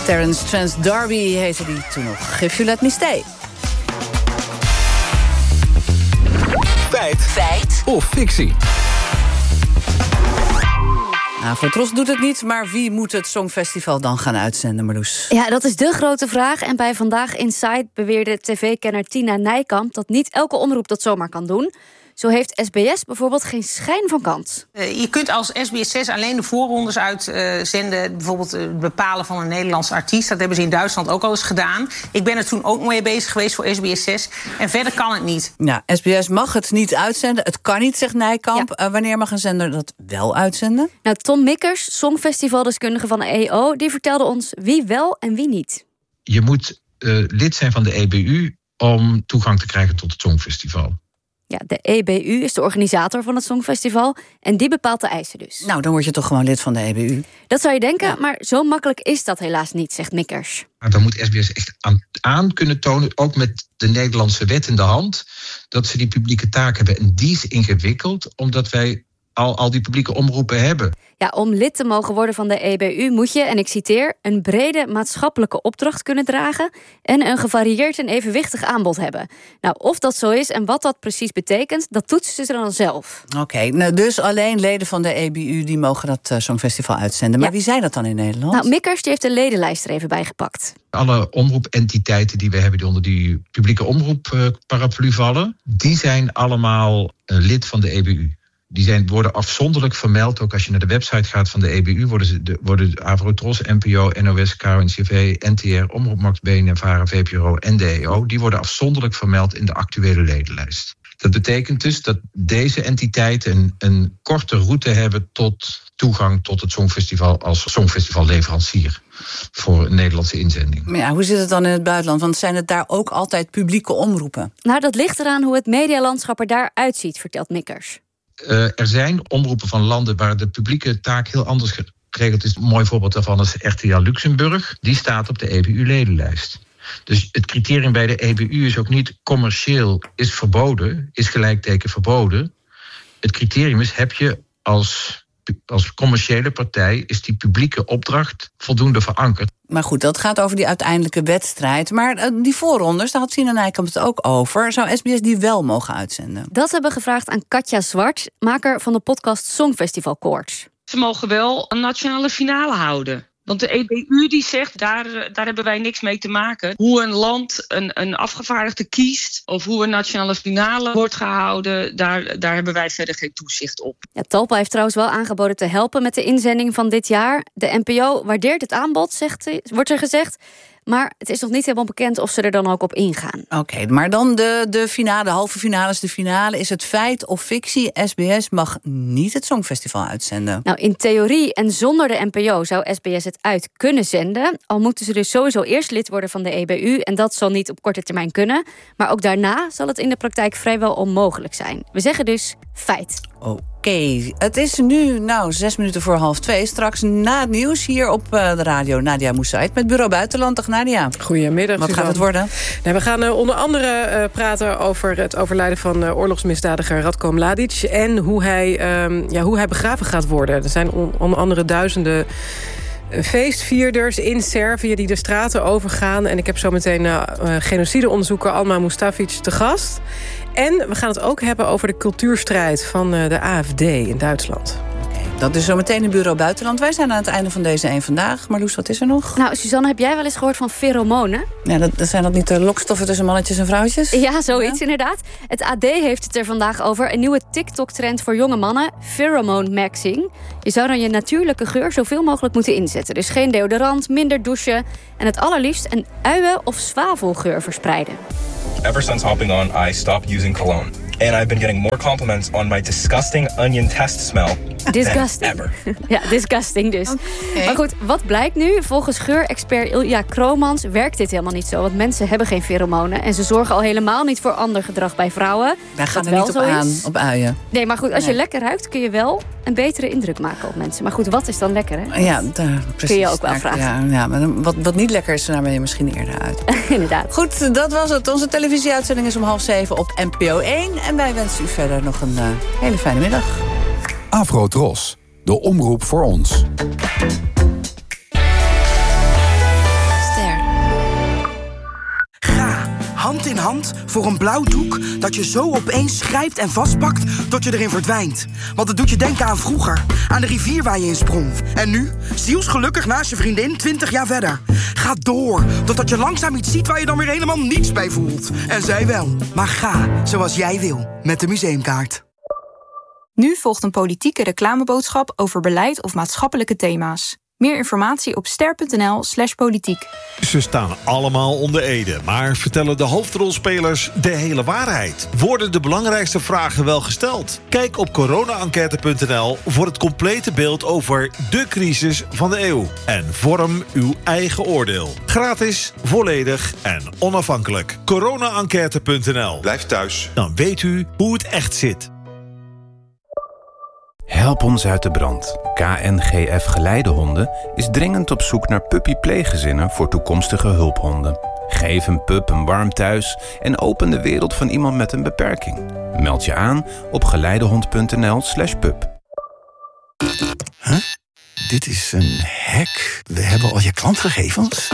Terence Trance D'Arby heette die toen nog. If You Let Me Stay. Feit of fictie? Afrotros doet het niet, maar wie moet het Songfestival dan gaan uitzenden, Marloes? Ja, dat is de grote vraag. En bij Vandaag Inside beweerde tv-kenner Tina Nijkamp dat niet elke omroep dat zomaar kan doen. Zo heeft SBS bijvoorbeeld geen schijn van kans. Je kunt als SBS6 alleen de voorrondes uitzenden. Bijvoorbeeld het bepalen van een Nederlandse artiest. Dat hebben ze in Duitsland ook al eens gedaan. Ik ben er toen ook mee bezig geweest voor SBS6. En verder kan het niet. Ja, SBS mag het niet uitzenden. Het kan niet, zegt Nijkamp. Ja. Wanneer mag een zender dat wel uitzenden? Nou, Tom Mikkers, songfestivaldeskundige van de EO... die vertelde ons wie wel en wie niet. Je moet lid zijn van de EBU om toegang te krijgen tot het Songfestival. Ja, de EBU is de organisator van het Songfestival en die bepaalt de eisen dus. Nou, dan word je toch gewoon lid van de EBU? Dat zou je denken, maar zo makkelijk is dat helaas niet, zegt Mikkers. Maar dan moet SBS echt aan kunnen tonen, ook met de Nederlandse wet in de hand, dat ze die publieke taak hebben. En die is ingewikkeld, omdat wij al die publieke omroepen hebben. Ja, om lid te mogen worden van de EBU moet je, en ik citeer, een brede maatschappelijke opdracht kunnen dragen en een gevarieerd en evenwichtig aanbod hebben. Nou, of dat zo is en wat dat precies betekent, dat toetsen ze dan zelf. Oké, nou dus alleen leden van de EBU die mogen dat Songfestival uitzenden. Maar wie zijn dat dan in Nederland? Nou, Mikkers die heeft de ledenlijst er even bij gepakt. Alle omroepentiteiten die we hebben die onder die publieke omroep-paraplu vallen, die zijn allemaal lid van de EBU. Die worden afzonderlijk vermeld. Ook als je naar de website gaat van de EBU... worden Avrotros, NPO, NOS, KRO-NCRV, NTR, Omroep Max, BNN, VARA, VPRO en de EO... die worden afzonderlijk vermeld in de actuele ledenlijst. Dat betekent dus dat deze entiteiten een korte route hebben tot toegang tot het Songfestival als Songfestivalleverancier voor een Nederlandse inzending. Maar ja, hoe zit het dan in het buitenland? Want zijn het daar ook altijd publieke omroepen? Nou, dat ligt eraan hoe het medialandschap er daar uitziet, vertelt Mikkers. Er zijn omroepen van landen waar de publieke taak heel anders geregeld is. Een mooi voorbeeld daarvan is RTL Luxemburg. Die staat op de EBU-ledenlijst. Dus het criterium bij de EBU is ook niet commercieel is verboden, is gelijkteken verboden. Het criterium is, heb je als commerciële partij, is die publieke opdracht voldoende verankerd. Maar goed, dat gaat over die uiteindelijke wedstrijd. Maar die voorrondes, daar had Tina Nijkamp het ook over. Zou SBS die wel mogen uitzenden? Dat hebben we gevraagd aan Katja Zwart, maker van de podcast Songfestival Koorts. Ze mogen wel een nationale finale houden. Want de EBU die zegt, daar hebben wij niks mee te maken. Hoe een land een afgevaardigde kiest of hoe een nationale finale wordt gehouden, daar hebben wij verder geen toezicht op. Ja, Talpa heeft trouwens wel aangeboden te helpen met de inzending van dit jaar. De NPO waardeert het aanbod, wordt er gezegd. Maar het is nog niet helemaal bekend of ze er dan ook op ingaan. Oké, maar dan de finale, de halve finales, de finale. Is het feit of fictie? SBS mag niet het Songfestival uitzenden. Nou, in theorie en zonder de NPO zou SBS het uit kunnen zenden. Al moeten ze dus sowieso eerst lid worden van de EBU. En dat zal niet op korte termijn kunnen. Maar ook daarna zal het in de praktijk vrijwel onmogelijk zijn. We zeggen dus feit. Oké, het is nu 2:06. Straks na het nieuws hier op de radio Nadia Moussaïd met Bureau Buitenland. Dag Nadia. Goedemiddag. Wat gaat het worden? Nou, we gaan onder andere praten over het overlijden van oorlogsmisdadiger Ratko Mladic en hoe hij begraven gaat worden. Er zijn onder andere duizenden feestvierders in Servië die de straten overgaan. En ik heb zo meteen genocideonderzoeker Alma Mustafic te gast. En we gaan het ook hebben over de cultuurstrijd van de AfD in Duitsland. Dat is zometeen in Bureau Buitenland. Wij zijn aan het einde van deze Eén Vandaag. Marloes, wat is er nog? Nou, Suzanne, heb jij wel eens gehoord van pheromonen? Ja, zijn dat niet de lokstoffen tussen mannetjes en vrouwtjes? Ja, zoiets inderdaad. Het AD heeft het er vandaag over. Een nieuwe TikTok-trend voor jonge mannen. Pheromone maxing. Je zou dan je natuurlijke geur zoveel mogelijk moeten inzetten. Dus geen deodorant, minder douchen. En het allerliefst een uien- of zwavelgeur verspreiden. Ever since hopping on, I stopped using cologne. And I've been getting more compliments on my disgusting onion test smell. Disgusting. Ever. Ja, disgusting dus. Okay. Maar goed, wat blijkt nu? Volgens geurexpert Ilja Kroomans werkt dit helemaal niet zo. Want mensen hebben geen pheromonen. En ze zorgen al helemaal niet voor ander gedrag bij vrouwen. Daar gaat er niet op aan, op uien. Nee, maar goed, als je lekker ruikt kun je wel een betere indruk maken op mensen. Maar goed, wat is dan lekker, hè? Ja, precies. Kun je ook wel vragen. Ja, maar wat niet lekker is, daar ben je misschien eerder uit. Inderdaad. Goed, dat was het. Onze televisieuitzending is om 6:30 op NPO 1. En wij wensen u verder nog een hele fijne middag. Afrotros, de omroep voor ons. briljant voor een blauwdoek dat je zo opeens grijpt en vastpakt tot je erin verdwijnt. Want het doet je denken aan vroeger, aan de rivier waar je in sprong. En nu, zielsgelukkig naast je vriendin 20 jaar verder. Ga door, totdat je langzaam iets ziet waar je dan weer helemaal niets bij voelt. En zij wel. Maar ga zoals jij wil, met de museumkaart. Nu volgt een politieke reclameboodschap over beleid of maatschappelijke thema's. Meer informatie op ster.nl/politiek. Ze staan allemaal onder ede, maar vertellen de hoofdrolspelers de hele waarheid? Worden de belangrijkste vragen wel gesteld? Kijk op corona-enquête.nl voor het complete beeld over de crisis van de eeuw. En vorm uw eigen oordeel. Gratis, volledig en onafhankelijk. corona-enquête.nl. Blijf thuis. Dan weet u hoe het echt zit. Help ons uit de brand. KNGF Geleidehonden is dringend op zoek naar puppy-pleeggezinnen voor toekomstige hulphonden. Geef een pup een warm thuis en open de wereld van iemand met een beperking. Meld je aan op geleidehond.nl/pup. Huh? Dit is een hack. We hebben al je klantgegevens?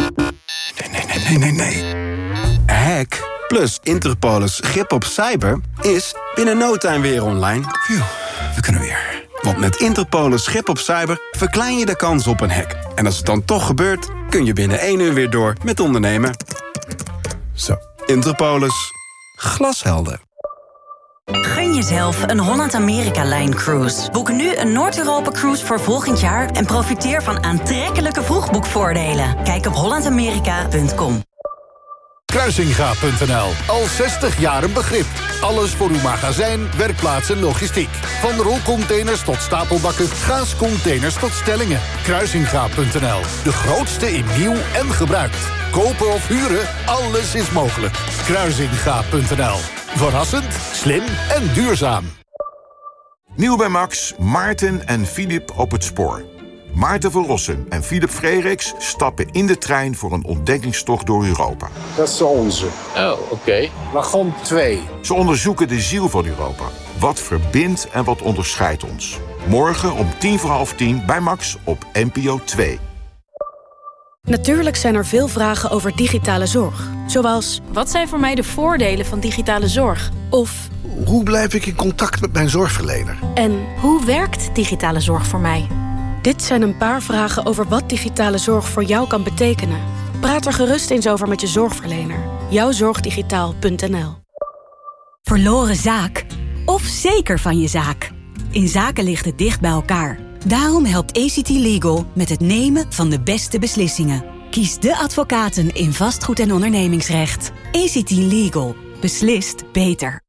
Nee. Hack plus Interpolis grip op cyber is binnen no time weer online. Phew, we kunnen weer. Want met Interpolis grip op cyber verklein je de kans op een hack. En als het dan toch gebeurt, kun je binnen 1 uur weer door met ondernemen. Zo, Interpolis. Glashelder. Gun jezelf een Holland-Amerika-lijn-cruise. Boek nu een Noord-Europa-cruise voor volgend jaar en profiteer van aantrekkelijke vroegboekvoordelen. Kijk op hollandamerika.com. Kruisinga.nl. Al 60 jaar een begrip. Alles voor uw magazijn, werkplaats en logistiek. Van rolcontainers tot stapelbakken, gaascontainers tot stellingen. Kruisinga.nl. De grootste in nieuw en gebruikt. Kopen of huren, alles is mogelijk. Kruisinga.nl. Verrassend, slim en duurzaam. Nieuw bij Max, Maarten en Filip op het spoor. Maarten van Rossum en Filip Frederiks stappen in de trein voor een ontdekkingstocht door Europa. Dat is onze. Oh, oké. Wagon 2. Ze onderzoeken de ziel van Europa. Wat verbindt en wat onderscheidt ons. Morgen om 10:45 bij Max op NPO 2. Natuurlijk zijn er veel vragen over digitale zorg. Zoals, wat zijn voor mij de voordelen van digitale zorg? Of, hoe blijf ik in contact met mijn zorgverlener? En hoe werkt digitale zorg voor mij? Dit zijn een paar vragen over wat digitale zorg voor jou kan betekenen. Praat er gerust eens over met je zorgverlener. Jouwzorgdigitaal.nl. Verloren zaak? Of zeker van je zaak? In zaken ligt het dicht bij elkaar. Daarom helpt ACT Legal met het nemen van de beste beslissingen. Kies de advocaten in vastgoed- en ondernemingsrecht. ACT Legal. Beslist beter.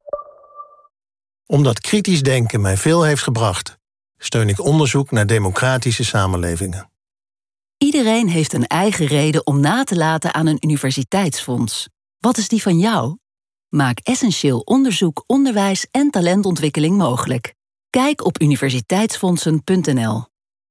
Omdat kritisch denken mij veel heeft gebracht, steun ik onderzoek naar democratische samenlevingen. Iedereen heeft een eigen reden om na te laten aan een universiteitsfonds. Wat is die van jou? Maak essentieel onderzoek, onderwijs en talentontwikkeling mogelijk. Kijk op universiteitsfondsen.nl.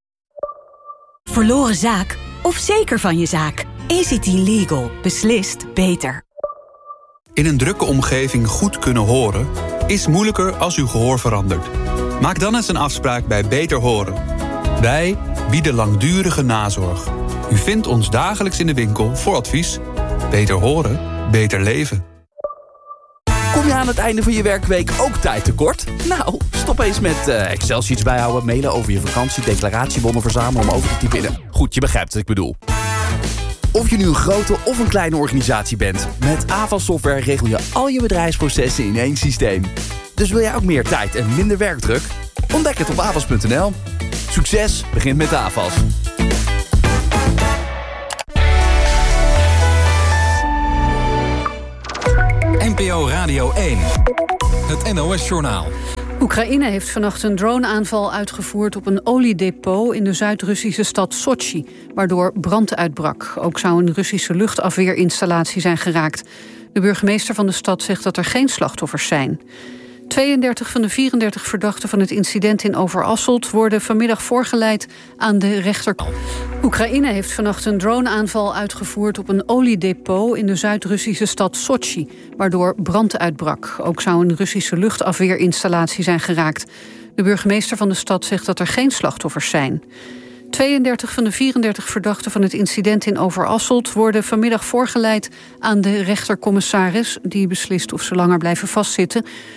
Verloren zaak? Of zeker van je zaak? ACT Legal. Beslist beter. In een drukke omgeving goed kunnen horen is moeilijker als uw gehoor verandert. Maak dan eens een afspraak bij Beter Horen. Wij bieden langdurige nazorg. U vindt ons dagelijks in de winkel voor advies. Beter horen, beter leven. Kom je aan het einde van je werkweek ook tijd tekort? Nou, stop eens met Excel-sheets bijhouden, mailen over je vakantie, declaratiebonnen verzamelen om over te typen. Goed, je begrijpt wat ik bedoel. Of je nu een grote of een kleine organisatie bent, met Avas Software regel je al je bedrijfsprocessen in één systeem. Dus wil jij ook meer tijd en minder werkdruk? Ontdek het op avas.nl. Succes begint met Avas. NPO Radio 1. Het NOS-journaal. Oekraïne heeft vannacht een droneaanval uitgevoerd op een oliedepot in de Zuid-Russische stad Sochi, waardoor brand uitbrak. Ook zou een Russische luchtafweerinstallatie zijn geraakt. De burgemeester van de stad zegt dat er geen slachtoffers zijn. 32 van de 34 verdachten van het incident in Overasselt worden vanmiddag voorgeleid aan de rechter. Oekraïne heeft vannacht een droneaanval uitgevoerd op een oliedepot in de Zuid-Russische stad Sochi, waardoor brand uitbrak. Ook zou een Russische luchtafweerinstallatie zijn geraakt. De burgemeester van de stad zegt dat er geen slachtoffers zijn. 32 van de 34 verdachten van het incident in Overasselt worden vanmiddag voorgeleid aan de rechtercommissaris. Die beslist of ze langer blijven vastzitten.